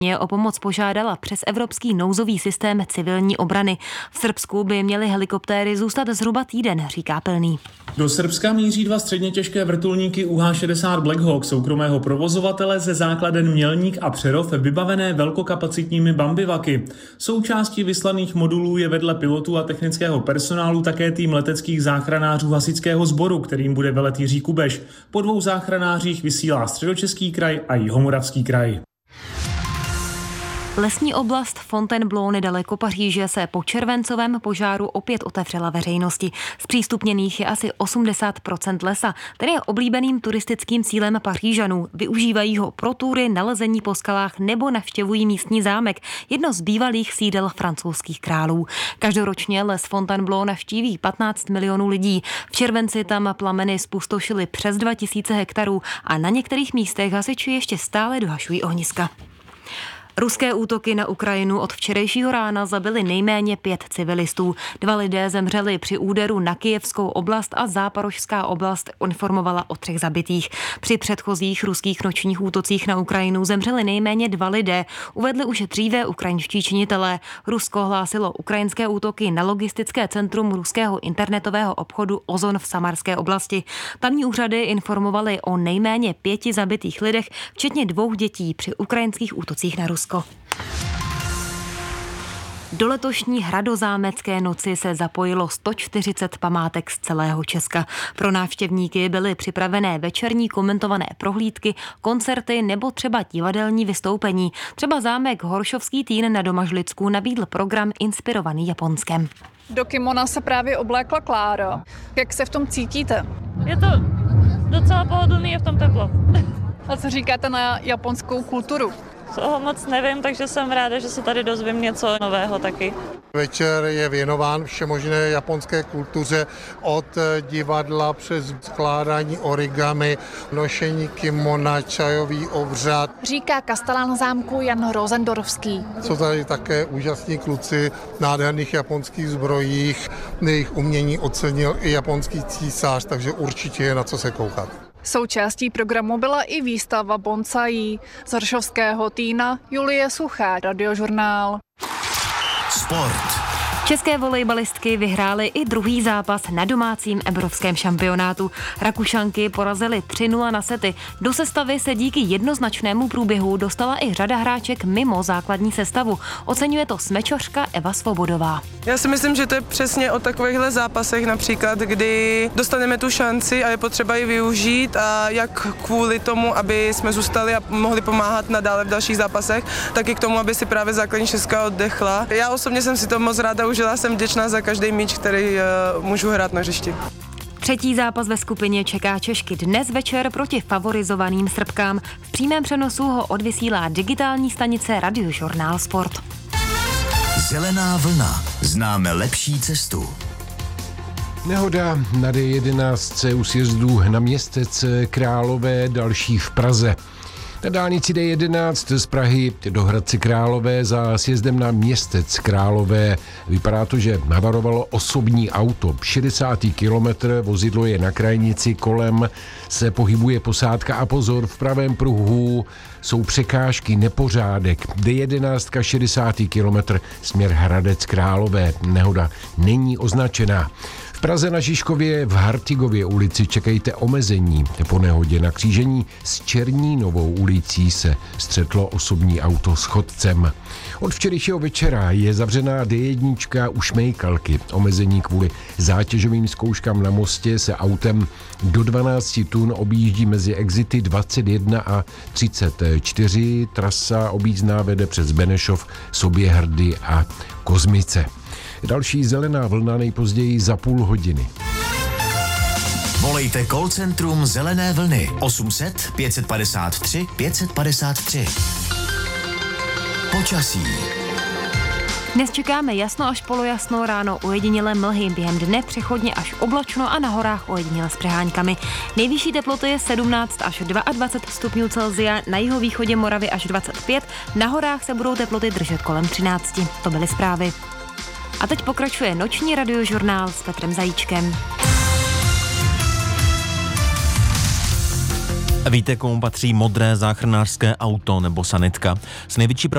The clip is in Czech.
O pomoc požádala přes evropský nouzový systém civilní obrany. V Srbsku by měly helikoptéry zůstat zhruba týden, říká Pilný. Do Srbska míří 2 středně těžké vrtulníky UH-60 Black Hawk soukromého provozovatele ze základen Mělník a Přerov vybavené velkokapacitními bambivaky. Součástí vyslaných modulů je vedle pilotů a technického personálu také tým leteckých záchranářů hasičského sboru, kterým bude velet Jiří Kubeš. Po 2 záchranářích vysílá Středočeský kraj a Jihomoravský kraj. Lesní oblast Fontainebleau nedaleko Paříže se po červencovém požáru opět otevřela veřejnosti. Zpřístupněných je asi 80% lesa, který je oblíbeným turistickým cílem Pařížanů. Využívají ho pro tury, nalezení po skalách nebo navštěvují místní zámek, jedno z bývalých sídel francouzských králů. Každoročně les Fontainebleau navštíví 15 milionů lidí. V červenci tam plameny zpustošily přes 2000 hektarů a na některých místech hasiči ještě stále dohašují ohniska. Ruské útoky na Ukrajinu od včerejšího rána zabily nejméně 5 civilistů. 2 lidé zemřeli při úderu na Kyjevskou oblast a Záporožská oblast informovala o 3 zabitých. Při předchozích ruských nočních útocích na Ukrajinu zemřeli nejméně 2 lidé, uvedli už dříve ukrajinští činitelé. Rusko hlásilo ukrajinské útoky na logistické centrum ruského internetového obchodu Ozon v Samarské oblasti. Tamní úřady informovaly o nejméně 5 zabitých lidech, včetně 2 dětí při ukrajinských útocích na Rusko. Do letošní hradozámecké noci se zapojilo 140 památek z celého Česka. Pro návštěvníky byly připravené večerní komentované prohlídky, koncerty nebo třeba divadelní vystoupení. Třeba zámek Horšovský Týn na Domažlicku nabídl program inspirovaný Japonskem. Do kimona se právě oblékla Klára. Jak se v tom cítíte? Je to docela pohodlný, je v tom teplo. A co říkáte na japonskou kulturu? Toho moc nevím, takže jsem ráda, že se tady dozvím něco nového taky. Večer je věnován všemožné japonské kultuře, od divadla přes skládání origami, nošení kimona, čajový obřad. Říká kastelán zámku Jan Rozendorfský. Jsou tady také úžasní kluci v nádherných japonských zbrojích. Jejich umění ocenil i japonský císař, takže určitě je na co se koukat. Součástí programu byla i výstava bonsaí z Horšovského Týna. Julie Suchá, Radiožurnál. Sport. České volejbalistky vyhrály i druhý zápas na domácím evropském šampionátu. Rakušanky porazily 3-0 na sety. Do sestavy se díky jednoznačnému průběhu dostala i řada hráček mimo základní sestavu. Oceňuje to smečařka Eva Svobodová. Já si myslím, že to je přesně o takovýchhle zápasech například, kdy dostaneme tu šanci a je potřeba ji využít a jak kvůli tomu, aby jsme zůstali a mohli pomáhat nadále v dalších zápasech, tak i k tomu, aby si právě základní šestka oddechla. Já osobně jsem si to moc ráda užila, jsem vděčná za každý míč, který můžu hrát na hřišti. Třetí zápas ve skupině čeká Češky dnes večer proti favorizovaným Srbkám. V přímém přenosu ho odvysílá digitální stanice Radiožurnál Sport. Zelená vlna. Známe lepší cestu. Nehoda na D11 u sjezdu na Městec Králové, další v Praze. Na dálnici D11 z Prahy do Hradce Králové za sjezdem na Městec Králové vypadá to, že havarovalo osobní auto. 60. kilometr, vozidlo je na krajnici, kolem se pohybuje posádka a pozor, v pravém pruhu jsou překážky, nepořádek. D11, 60. kilometr, směr Hradec Králové. Nehoda není označená. V Praze na Žižkově v Hartigově ulici čekejte omezení. Po nehodě na křížení s Černínovou ulicí se střetlo osobní auto s chodcem. Od včerejšího večera je zavřená D1 u Šmejkalky. Omezení kvůli zátěžovým zkouškám na mostě se autem do 12 tun objíždí mezi exity 21 a 34. Trasa objízdná vede přes Benešov, Soběhrdy a Kozmice. Další zelená vlna nejpozději za půl hodiny. Volejte call centrum Zelené vlny 800 553 553. Počasí. Dnes čekáme jasno až polojasno, ráno ojedinělé mlhy, během dne přechodně až oblačno a na horách ojediněle s přeháňkami. Nejvyšší teploty je 17 až 22 stupňů Celsia, na jihovýchodě Moravy až 25, na horách se budou teploty držet kolem 13. To byly zprávy. A teď pokračuje noční radiožurnál s Petrem Zajíčkem. Víte, komu patří modré záchranářské auto nebo sanitka? S největší